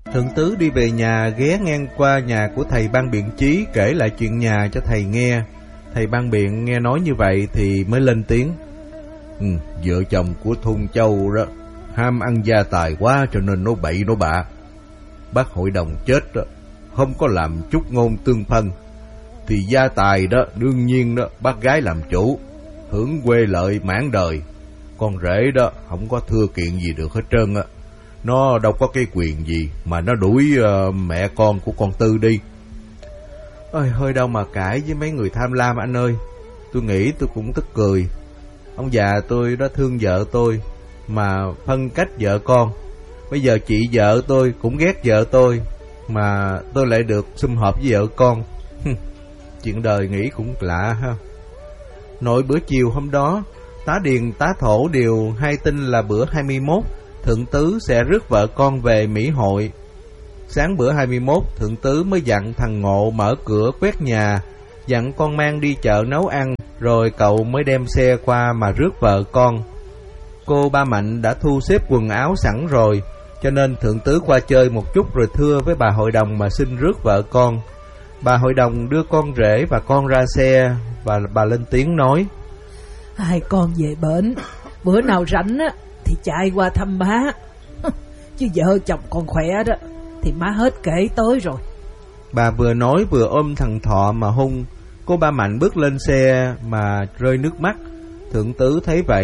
Thượng tứ đi về nhà, ghé ngang qua nhà của thầy Ban Biện Chí, kể lại chuyện nhà cho thầy nghe. Thầy Ban Biện nghe nói như vậy thì mới lên tiếng. Vợ chồng của Thôn Châu đó ham ăn gia tài quá cho nên nó bậy nó bạ. Bác hội đồng chết đó, không có làm chút ngôn tương phân, thì gia tài đó đương nhiên đó bác gái làm chủ, hưởng quê lợi mãn đời. Con rể đó không có thưa kiện gì được hết trơn á. Nó đâu có cái quyền gì mà nó đuổi mẹ con của con Tư đi. Ôi, hơi đâu mà cãi với mấy người tham lam anh ơi. Tôi nghĩ tôi cũng tức cười. Ông già tôi đó thương vợ tôi mà phân cách vợ con. Bây giờ chị vợ tôi cũng ghét vợ tôi, mà tôi lại được sum họp với vợ con. Chuyện đời nghĩ cũng lạ ha. Nội bữa chiều hôm đó, tá Điền tá Thổ đều hay tin là bữa 21 Thượng tứ sẽ rước vợ con về Mỹ Hội. Sáng bữa 21, Thượng tứ mới dặn thằng Ngộ mở cửa quét nhà, dặn con mang đi chợ nấu ăn, rồi cậu mới đem xe qua mà rước vợ con. Cô Ba Mạnh đã thu xếp quần áo sẵn rồi, cho nên Thượng tứ qua chơi một chút rồi thưa với bà hội đồng mà xin rước vợ con. Bà hội đồng đưa con rể và con ra xe, và bà lên tiếng nói: Hai con về bển, bữa nào rảnh á thì chạy qua thăm má. Chứ vợ chồng con khỏe đó thì má hết kể tới rồi. Bà vừa nói vừa ôm thằng Thọ mà hung. Cô Ba Mạnh bước lên xe mà rơi nước mắt. Thượng tứ thấy vậy